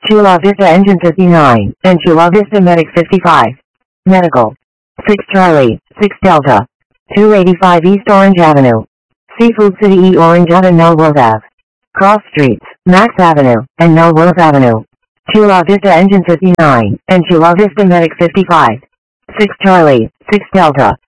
Chula Vista Engine 59, and Chula Vista Medic 55. Medical. 6 Charlie, 6 Delta. 285 East Orange Avenue. Seafood City E Orange Ave and Melrose Ave. Cross Streets, Max Avenue, and Melrose Avenue. Chula Vista Engine 59, and Chula Vista Medic 55. 6 Charlie, 6 Delta.